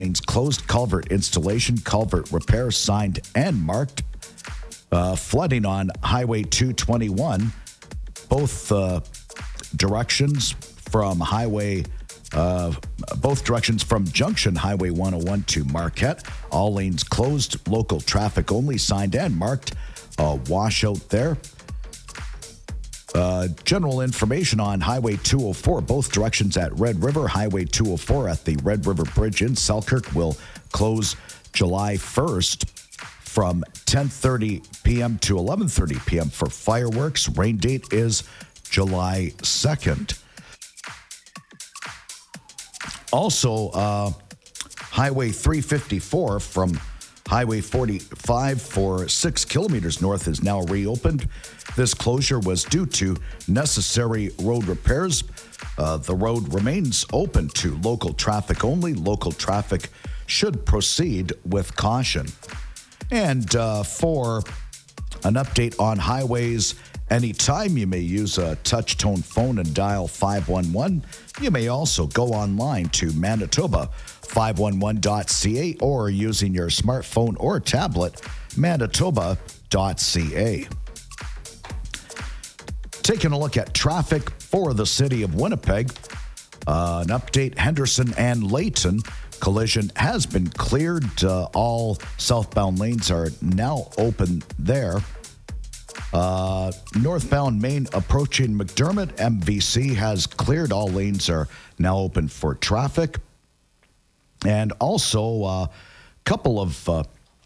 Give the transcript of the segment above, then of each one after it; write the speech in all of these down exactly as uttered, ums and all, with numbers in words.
Closed culvert installation, culvert repair signed and marked. Uh, flooding on Highway two twenty-one. Both uh, directions from Highway, uh, both directions from Junction Highway one oh one to Marquette. All lanes closed, local traffic only, signed and marked. Uh, washout there. Uh, general information on Highway two oh four, both directions at Red River. Highway two oh four at the Red River Bridge in Selkirk will close July first from ten thirty p.m. to eleven thirty p.m. for fireworks. Rain date is July second. Also, uh, Highway three fifty-four from Highway forty-five for six kilometers north is now reopened. This closure was due to necessary road repairs. Uh, the road remains open to local traffic only. Local traffic should proceed with caution. And uh, for an update on highways, anytime you may use a touch-tone phone and dial five one one. You may also go online to Manitoba five one one dot c a or using your smartphone or tablet, manitoba dot c a. Taking a look at traffic for the city of Winnipeg. Uh, an update, Henderson and Layton. Collision has been cleared. Uh, all southbound lanes are now open there. Uh, northbound Main approaching McDermott, M V C has cleared. All lanes are now open for traffic. And also a uh, couple of uh,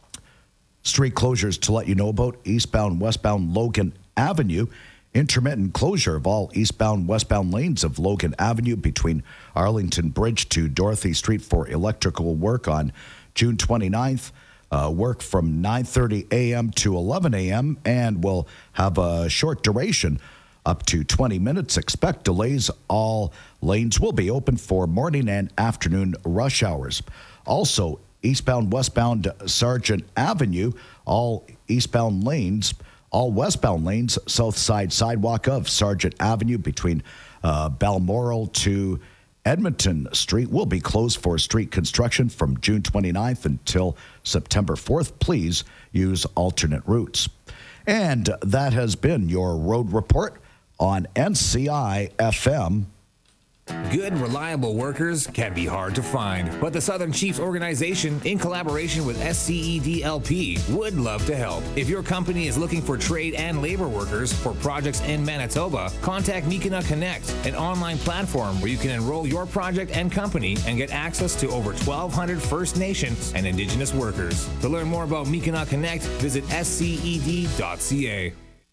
street closures to let you know about. Eastbound, westbound Logan Avenue. Intermittent closure of all eastbound, westbound lanes of Logan Avenue between Arlington Bridge to Dorothy Street for electrical work on June twenty-ninth. Uh, work from nine thirty a.m. to eleven a.m. and will have a short duration, up to twenty minutes. Expect delays. All lanes will be open for morning and afternoon rush hours. Also, eastbound, westbound Sargent Avenue, all eastbound lanes, all westbound lanes, south side sidewalk of Sargent Avenue between uh, Balmoral to Edmonton Street will be closed for street construction from June twenty-ninth until September fourth. Please use alternate routes. And that has been your road report on N C I F M. Good, reliable workers can be hard to find, but the Southern Chiefs organization, in collaboration with S C E D L P, would love to help. If your company is looking for trade and labor workers for projects in Manitoba, contact Mikina Connect, an online platform where you can enroll your project and company and get access to over twelve hundred First Nations and Indigenous workers. To learn more about Mikina Connect, visit S C E D dot c a.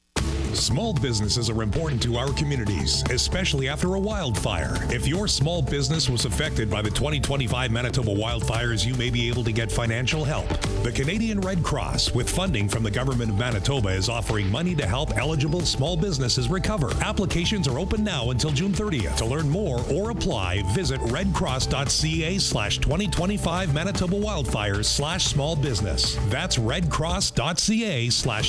Small businesses are important to our communities, especially after a wildfire. If your small business was affected by the twenty twenty-five Manitoba wildfires, you may be able to get financial help. The Canadian Red Cross, with funding from the Government of Manitoba, is offering money to help eligible small businesses recover. Applications are open now until June thirtieth. To learn more or apply, visit redcross.ca slash 2025 Manitoba wildfires slash small business. That's redcross.ca slash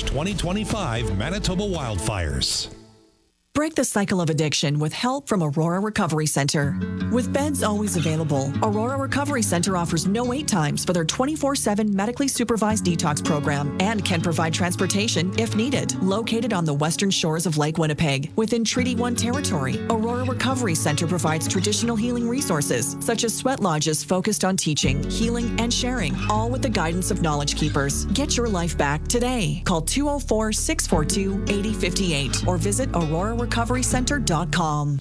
2025 Manitoba wildfires. Fires. Break the cycle of addiction with help from Aurora Recovery Center. With beds always available, Aurora Recovery Center offers no wait times for their twenty-four seven medically supervised detox program and can provide transportation if needed. Located on the western shores of Lake Winnipeg, within Treaty one territory, Aurora Recovery Center provides traditional healing resources such as sweat lodges focused on teaching, healing, and sharing, all with the guidance of Knowledge Keepers. Get your life back today. Call two oh four, six four two, eight oh five eight or visit aurora recovery center dot com.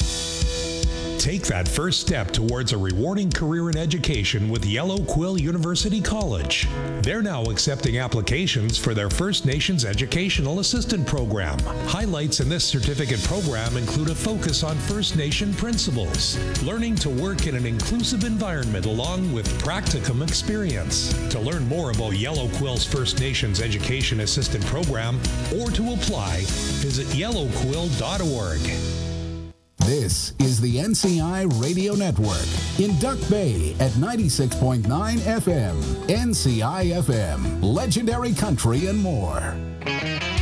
Take that first step towards a rewarding career in education with Yellow Quill University College. They're now accepting applications for their First Nations Educational Assistant Program. Highlights in this certificate program include a focus on First Nation principles, learning to work in an inclusive environment along with practicum experience. To learn more about Yellow Quill's First Nations Education Assistant Program or to apply, visit yellow quill dot org. This is the N C I Radio Network in Duck Bay at ninety-six point nine F M. N C I F M, legendary country and more.